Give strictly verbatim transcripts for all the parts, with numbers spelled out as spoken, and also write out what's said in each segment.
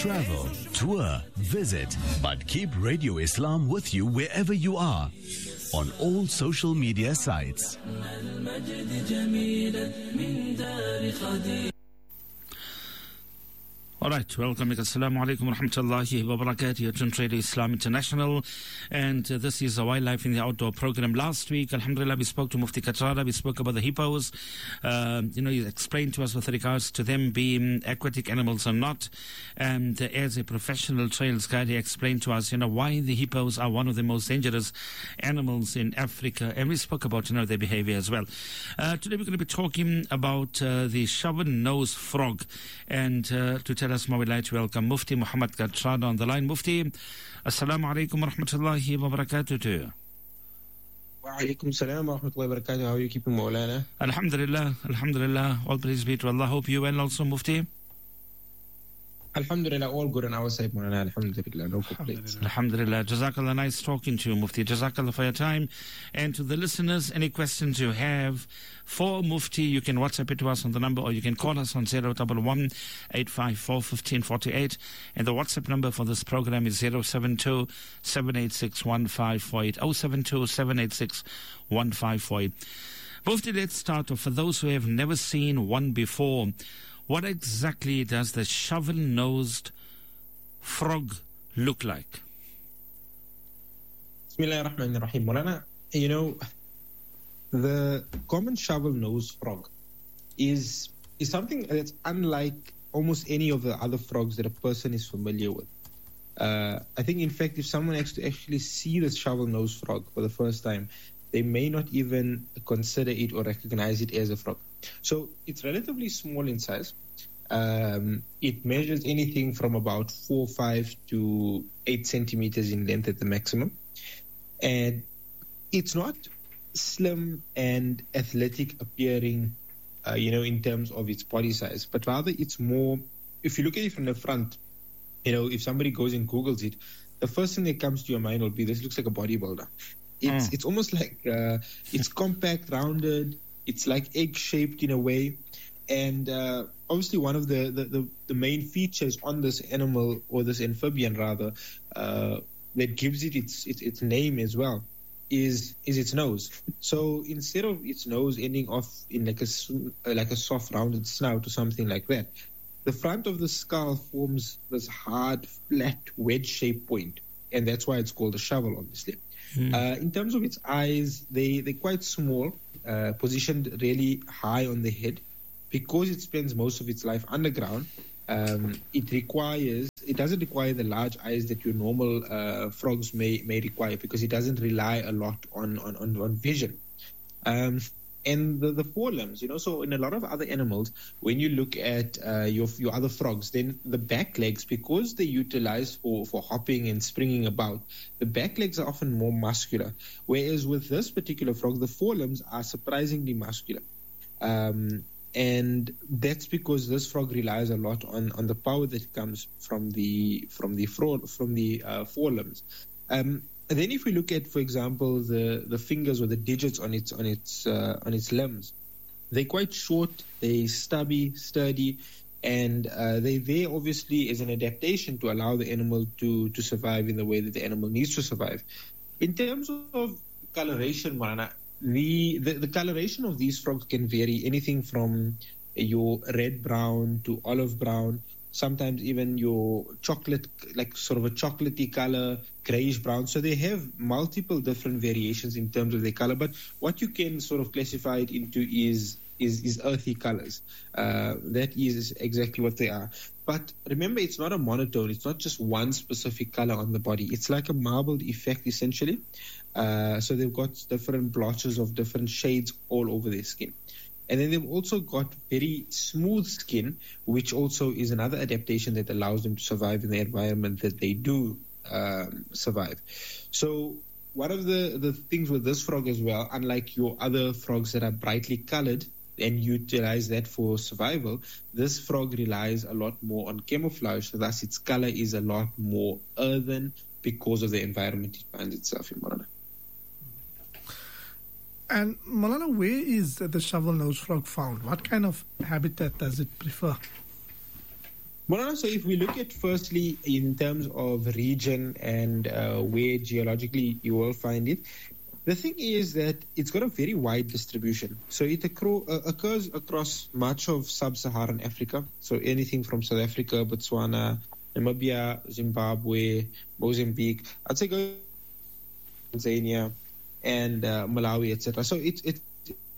travel, tour, visit, but keep Radio Islam with you wherever you are on all social media sites. All right, welcome. Assalamu alaikum wa rahmatullahi wa barakatuh. You're tuned to Radio Islam International, and uh, this is a Wildlife in the Outdoor program. Last week, alhamdulillah, we spoke to Mufti Kathrada. We spoke about the hippos. Uh, you know, he explained to us with regards to them being aquatic animals or not. And uh, as a professional trails guide, he explained to us, you know, why the hippos are one of the most dangerous animals in Africa. And we spoke about, you know, their behavior as well. Uh, today, we're going to be talking about uh, the shovel-nosed frog. And uh, to tell us more, we'd like to welcome Mufti Muhammad Kathrada on the line. Mufti, assalamu alaikum wa rahmatullahi wa barakatuh to you. Wa alaikum salam wa rahmatullahi wa barakatuh. How are you keeping, Maulana? Alhamdulillah, alhamdulillah. All praise be to Allah. Hope you well also, Mufti. Alhamdulillah, all good on our side, Maulana. Alhamdulillah, no complaints. Alhamdulillah. Jazakallah, nice talking to you, Mufti. Jazakallah for your time. And to the listeners, any questions you have for Mufti, you can WhatsApp it to us on the number, or you can call us on zero one one, eight five four, one five four eight. And the WhatsApp number for this program is zero seven two, seven eight six, one five four eight. zero seven two, seven eight six, one five four eight. Mufti, let's start off. For those who have never seen one before, what exactly does the shovel-nosed frog look like? Bismillah ar-Rahman ar-Rahim. Maulana, you know, the common shovel-nosed frog is is something that's unlike almost any of the other frogs that a person is familiar with. Uh, I think, in fact, if someone has to actually see the shovel-nosed frog for the first time, they may not even consider it or recognize it as a frog. So it's relatively small in size. Um, it measures anything from about four, five to eight centimeters in length at the maximum. And it's not slim and athletic appearing, uh, you know, in terms of its body size, but rather it's more, if you look at it from the front, you know, if somebody goes and Googles it, the first thing that comes to your mind will be, this looks like a bodybuilder. It's, mm. it's almost like, uh, it's compact, rounded, it's like egg-shaped in a way. And uh, obviously one of the, the, the, the main features on this animal, or this amphibian rather, uh, that gives it its, its its name as well, is is its nose. So instead of its nose ending off in like a, like a soft rounded snout or something like that, the front of the skull forms this hard, flat, wedge-shaped point. And that's why it's called a shovel, obviously. Mm. Uh, in terms of its eyes, they, they're quite small, uh, positioned really high on the head. Because it spends most of its life underground, um, it requires, it doesn't require the large eyes that your normal uh, frogs may may require, because it doesn't rely a lot on, on, on, on vision. Um, and the, the forelimbs, you know, so in a lot of other animals, when you look at uh, your your other frogs, then the back legs, because they utilize for, for hopping and springing about, the back legs are often more muscular. Whereas with this particular frog, the forelimbs are surprisingly muscular. Um, and that's because this frog relies a lot on, on the power that comes from the from the fro- from the uh, forelimbs. Um, And then if we look at, for example, the, the fingers or the digits on its on its uh, on its limbs, they're quite short, they're stubby, sturdy, and uh, they're there obviously as an adaptation to allow the animal to, to survive in the way that the animal needs to survive. In terms of coloration, Marana, the, the, the coloration of these frogs can vary anything from your red-brown to olive-brown, sometimes even your chocolate, like sort of a chocolatey color, grayish brown. So they have multiple different variations in terms of their color. But what you can sort of classify it into is is, is earthy colors. Uh, that is exactly what they are. But remember, it's not a monotone. It's not just one specific color on the body. It's like a marbled effect, essentially. Uh, so they've got different blotches of different shades all over their skin. And then they've also got very smooth skin, which also is another adaptation that allows them to survive in the environment that they do um, survive. So one of the, the things with this frog as well, unlike your other frogs that are brightly colored and utilize that for survival, this frog relies a lot more on camouflage. So thus its color is a lot more earthen because of the environment it finds itself in, Marana. And Maulana, where is the shovel-nosed frog found? What kind of habitat does it prefer? Well, so if we look at firstly in terms of region and uh, where geologically you will find it, the thing is that it's got a very wide distribution. So it accru- uh, occurs across much of sub-Saharan Africa. So anything from South Africa, Botswana, Namibia, Zimbabwe, Mozambique, I'd say go Tanzania, and uh, Malawi, et cetera. So it's it,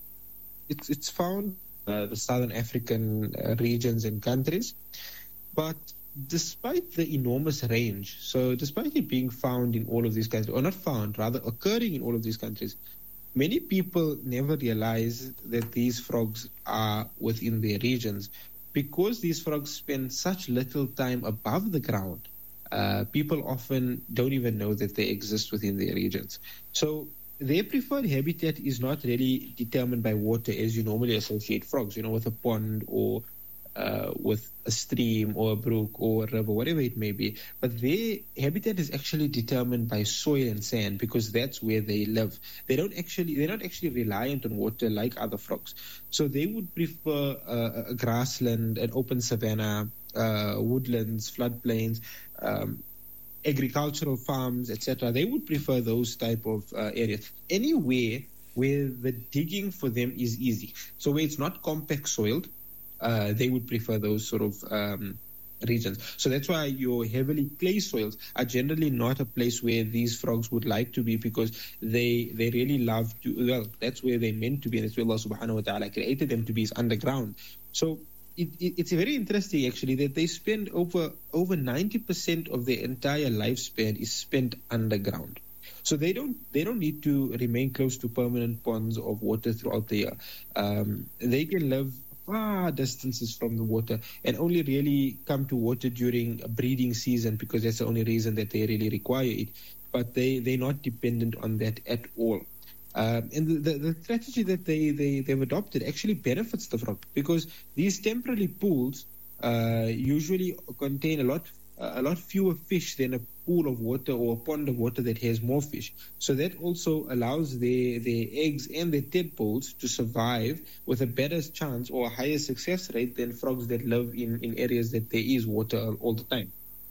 it's it's found uh, the Southern African uh, regions and countries. But despite the enormous range, so despite it being found in all of these countries, or not found, rather occurring in all of these countries, many people never realize that these frogs are within their regions. Because these frogs spend such little time above the ground, uh, people often don't even know that they exist within their regions. So their preferred habitat is not really determined by water as you normally associate frogs, you know, with a pond or Uh, with a stream or a brook or a river, whatever it may be. But their habitat is actually determined by soil and sand because that's where they live. They don't actually, they're not actually reliant on water like other frogs. So they would prefer uh, a grassland, an open savanna, uh, woodlands, floodplains, um, agricultural farms, et cetera. They would prefer those type of uh, areas. Anywhere where the digging for them is easy. So where it's not compact soiled, Uh, they would prefer those sort of um, regions. So that's why your heavily clay soils are generally not a place where these frogs would like to be because they they really love to, well, that's where they're meant to be, and that's where Allah subhanahu wa ta'ala created them to be, is underground. So it, it, it's very interesting actually that they spend over over ninety percent of their entire lifespan is spent underground. So they don't they don't need to remain close to permanent ponds of water throughout the year. Um, they can live far distances from the water and only really come to water during a breeding season because that's the only reason that they really require it. But they, they're not dependent on that at all. Um, and the, the, the strategy that they, they, they've adopted actually benefits the frog because these temporary pools uh, usually contain a lot a lot fewer fish than a pool of water or a pond of water that has more fish. So that also allows their, their eggs and their tadpoles to survive with a better chance or a higher success rate than frogs that live in, in areas that there is water all the time.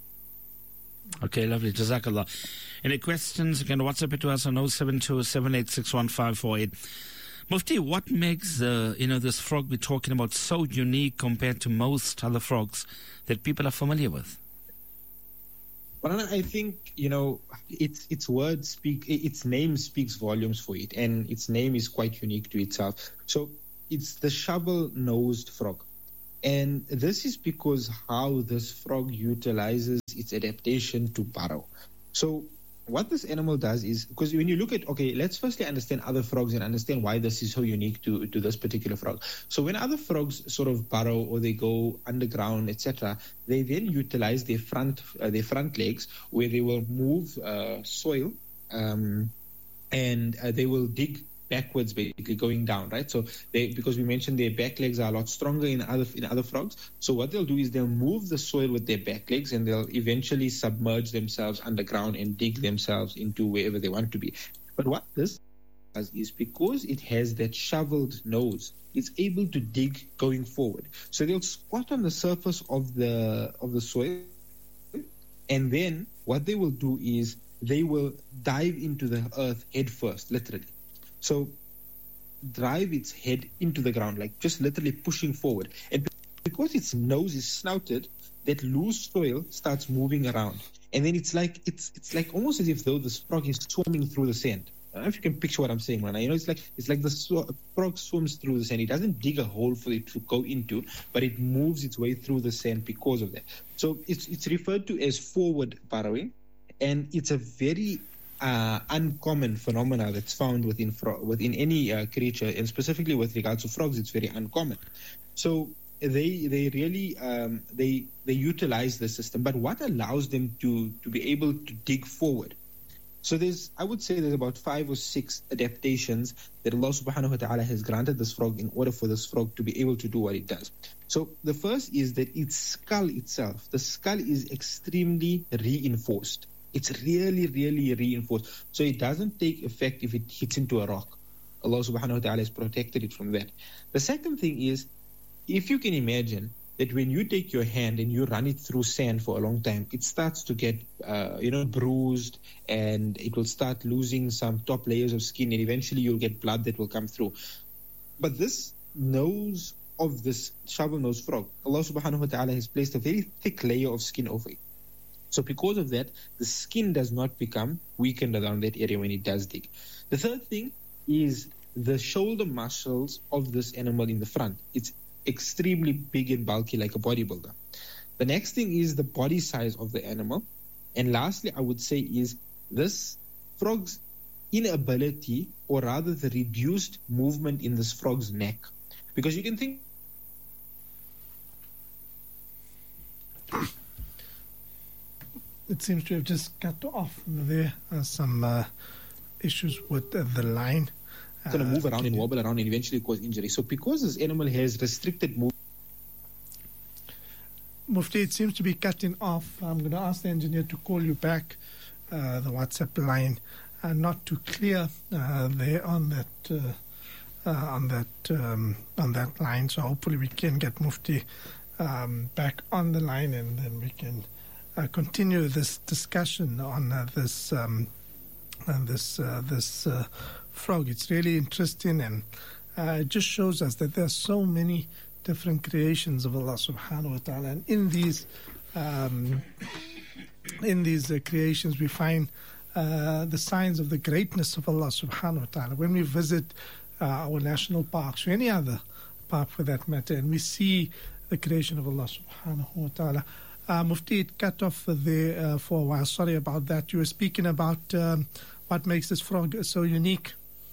Okay, lovely. Jazakallah. Any questions? You can WhatsApp it to us on oh seven two, seven eight six, one five four eight. Mufti, what makes uh, you know this frog we're talking about so unique compared to most other frogs that people are familiar with? Well, I think, you know, its its words speak, its name speaks volumes for it, and its name is quite unique to itself. So it's the shovel-nosed frog. And this is because how this frog utilizes its adaptation to burrow. So what this animal does is, because when you look at, okay, let's firstly understand other frogs and understand why this is so unique to, to this particular frog. So when other frogs sort of burrow or they go underground, et cetera, they then utilize their front uh, their front legs where they will move uh, soil um, and uh, they will dig backwards, basically going down, right? So they, because we mentioned their back legs are a lot stronger in other in other frogs. So what they'll do is they'll move the soil with their back legs and they'll eventually submerge themselves underground and dig themselves into wherever they want to be. But what this does is because it has that shoveled nose, it's able to dig going forward. So they'll squat on the surface of the of the soil, and then what they will do is they will dive into the earth head first, literally. So drive its head into the ground, like just literally pushing forward. And because its nose is snouted, that loose soil starts moving around. And then it's like it's it's like almost as if though the frog is swimming through the sand. I don't know if you can picture what I'm saying, man. You know, it's like it's like the sw- frog swims through the sand. It doesn't dig a hole for it to go into, but it moves its way through the sand because of that. So it's it's referred to as forward burrowing, and it's a very uh, uncommon phenomena that's found within fro- within any uh, creature, and specifically with regards to frogs, it's very uncommon. So they they really um, they they utilize the system. But what allows them to to be able to dig forward? So there's, I would say there's about five or six adaptations that Allah subhanahu wa ta'ala has granted this frog in order for this frog to be able to do what it does. So the first is that its skull itself, the skull is extremely reinforced. It's really, really reinforced. So it doesn't take effect if it hits into a rock. Allah subhanahu wa ta'ala has protected it from that. The second thing is, if you can imagine, that when you take your hand and you run it through sand for a long time, it starts to get, uh, you know, bruised, and it will start losing some top layers of skin, and eventually you'll get blood that will come through. But this nose of this shovel-nosed frog, Allah subhanahu wa ta'ala has placed a very thick layer of skin over it. So because of that, the skin does not become weakened around that area when it does dig. The third thing is the shoulder muscles of this animal in the front. It's extremely big and bulky, like a bodybuilder. The next thing is the body size of the animal. And lastly, I would say is this frog's inability, or rather the reduced movement in this frog's neck. Because you can think... It seems to have just cut off there. Uh, some uh, issues with uh, the line. It's going to move around and wobble around and eventually cause injury. So because this animal has restricted movement... Mufti, it seems to be cutting off. I'm going to ask the engineer to call you back. Uh, the WhatsApp line, uh, not too clear uh, there on that uh, uh, on that um, on that line. So hopefully we can get Mufti um, back on the line, and then we can uh, continue this discussion on uh, this um, uh, this uh, this uh, frog. It's really interesting, and uh, it just shows us that there are so many different creations of Allah subhanahu wa ta'ala, and in these um, in these uh, creations we find uh, the signs of the greatness of Allah subhanahu wa ta'ala. When we visit uh, our national parks or any other park for that matter, and we see the creation of Allah subhanahu wa ta'ala. Uh, Mufti, it cut off there uh, for a while. Sorry about that. You were speaking about um, what makes this frog so unique.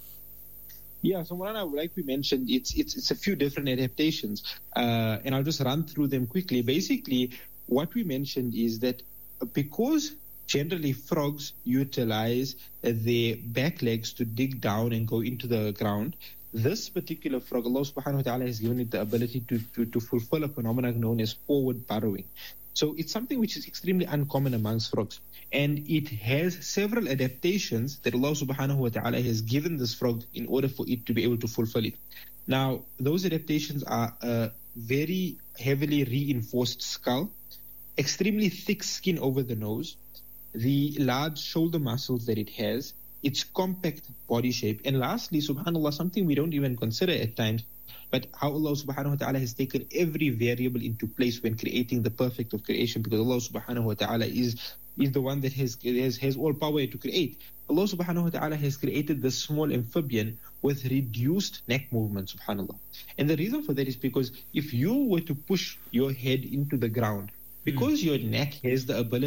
Yeah, so Mulana, like we mentioned, it's it's it's a few different adaptations, uh, and I'll just run through them quickly. Basically, what we mentioned is that because generally frogs utilize their back legs to dig down and go into the ground, this particular frog, Allah subhanahu wa ta'ala has given it the ability to, to, to fulfill a phenomenon known as forward burrowing. So it's something which is extremely uncommon amongst frogs. And it has several adaptations that Allah subhanahu wa ta'ala has given this frog in order for it to be able to fulfill it. Now, those adaptations are a very heavily reinforced skull, extremely thick skin over the nose, the large shoulder muscles that it has, its compact body shape, and lastly, subhanAllah, something we don't even consider at times, but how Allah subhanahu wa ta'ala has taken every variable into place when creating the perfect of creation, because Allah subhanahu wa ta'ala is is the one that has, has has all power to create. Allah subhanahu wa ta'ala has created this small amphibian with reduced neck movement, subhanAllah. And the reason for that is because if you were to push your head into the ground, because mm. your neck has the ability